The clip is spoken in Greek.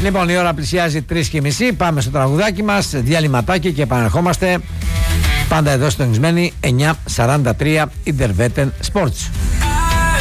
Λοιπόν, η ώρα πλησιάζει 3:30. Πάμε στο τραγουδάκι μας, διαλυματάκι και επανερχόμαστε. Πάντα εδώ στο εγγυσμένη 9:43 Interveten Sports.